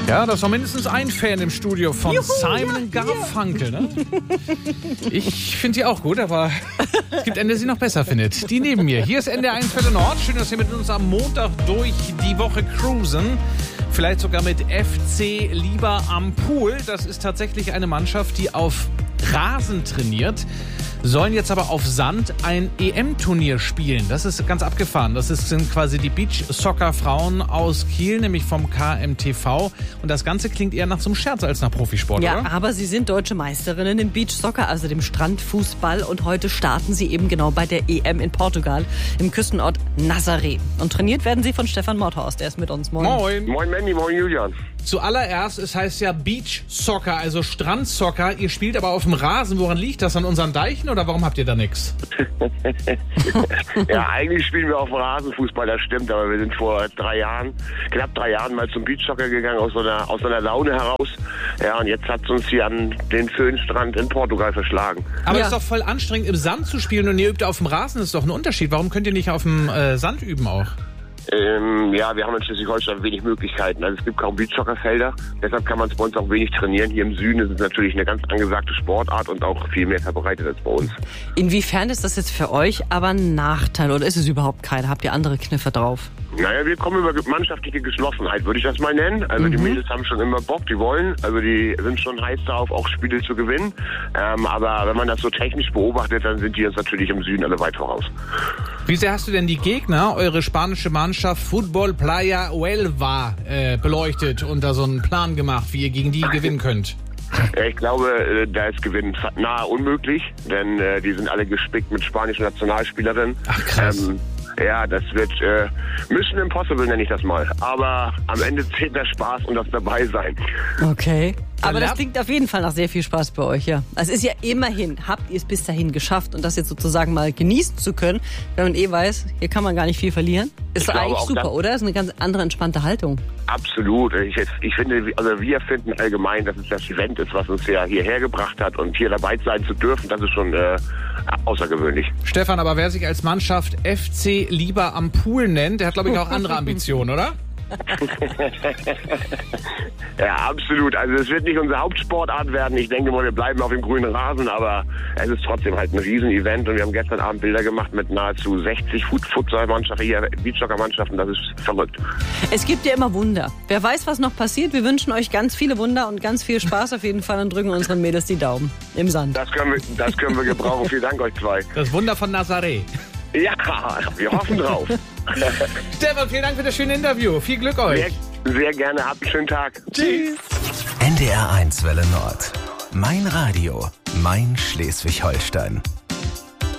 Ja, das war mindestens ein Fan im Studio von Simon & Garfunkel. Ne? Ich finde sie auch gut, aber es gibt eine, die sie noch besser findet. Die neben mir. Hier ist NDR 1 Welle Nord. Schön, dass Sie mit uns am Montag durch die Woche cruisen. Vielleicht sogar mit FC Lieber am Pool. Das ist tatsächlich eine Mannschaft, die auf Rasen trainiert, sollen jetzt aber auf Sand ein EM-Turnier spielen. Das ist ganz abgefahren. Sind quasi die Beach-Soccer-Frauen aus Kiel, nämlich vom KMTV. Und das Ganze klingt eher nach so einem Scherz als nach Profisport, ja, oder? Aber sie sind deutsche Meisterinnen im Beach-Soccer, also dem Strandfußball. Und heute starten sie eben genau bei der EM in Portugal, im Küstenort Nazaré. Und trainiert werden sie von Stefan Mordhorst. Der ist mit uns. Moin. Moin. Moin Mandy, moin Julian. Zuallererst, es heißt ja Beach-Soccer, also Strandsoccer. Ihr spielt aber auf dem Rasen. Woran liegt das? An unseren Deichen oder warum habt ihr da nichts? Ja, eigentlich spielen wir auf dem Rasenfußball, das stimmt, aber wir sind vor knapp 3 Jahren mal zum Beachsoccer gegangen, aus so einer Laune heraus. Ja, und jetzt hat es uns hier an den Föhnstrand in Portugal verschlagen. Aber Ja. es ist doch voll anstrengend, im Sand zu spielen und ihr übt auf dem Rasen. Das ist doch ein Unterschied. Warum könnt ihr nicht auf dem Sand üben auch? Ja, wir haben in Schleswig-Holstein wenig Möglichkeiten. Also es gibt kaum Beachsoccerfelder, deshalb kann man es bei uns auch wenig trainieren. Hier im Süden ist es natürlich eine ganz angesagte Sportart und auch viel mehr verbreitet als bei uns. Inwiefern ist das jetzt für euch aber ein Nachteil oder ist es überhaupt keiner? Habt ihr andere Kniffe drauf? Naja, wir kommen über mannschaftliche Geschlossenheit, würde ich das mal nennen. Also die Mädels haben schon immer Bock, die wollen. Also die sind schon heiß darauf, auch Spiele zu gewinnen. Aber wenn man das so technisch beobachtet, dann sind die uns natürlich im Süden alle weit voraus. Wie sehr hast du denn die Gegner, eure spanische Mannschaft Fútbol Playa Huelva, beleuchtet und da so einen Plan gemacht, wie ihr gegen die gewinnen könnt? Ja, ich glaube, da ist Gewinn nahe unmöglich, denn die sind alle gespickt mit spanischen Nationalspielerinnen. Ach, krass. Ja, das wird Mission Impossible, nenne ich das mal. Aber am Ende zählt der Spaß und das Dabeisein. Okay. Aber das lernt- klingt auf jeden Fall nach sehr viel Spaß bei euch, ja. Also es ist ja immerhin, habt ihr es bis dahin geschafft und das jetzt sozusagen mal genießen zu können, wenn man weiß, hier kann man gar nicht viel verlieren. Ist Ich glaube eigentlich auch, super, dass- oder? Ist eine ganz andere, entspannte Haltung. Absolut. Ich finde, also wir finden allgemein, dass es das Event ist, was uns ja hierher gebracht hat und hier dabei sein zu dürfen, das ist schon außergewöhnlich. Stefan, aber wer sich als Mannschaft FC Lieber am Pool nennt, der hat, glaube ich, auch andere Ambitionen, oder? Ja, absolut. Also es wird nicht unsere Hauptsportart werden. Ich denke mal, wir bleiben auf dem grünen Rasen, aber es ist trotzdem halt ein Riesen-Event und wir haben gestern Abend Bilder gemacht mit nahezu 60 Futsal-Mannschaften hier, Beachsoccer-Mannschaften. Das ist verrückt. Es gibt ja immer Wunder. Wer weiß, was noch passiert. Wir wünschen euch ganz viele Wunder und ganz viel Spaß auf jeden Fall und drücken unseren Mädels die Daumen im Sand. Das können wir gebrauchen. Vielen Dank euch zwei. Das Wunder von Nazaré. Ja, wir hoffen drauf. Stefan, vielen Dank für das schöne Interview. Viel Glück euch. Sehr gerne. Habt einen schönen Tag. Tschüss. NDR 1 Welle Nord. Mein Radio, mein Schleswig-Holstein.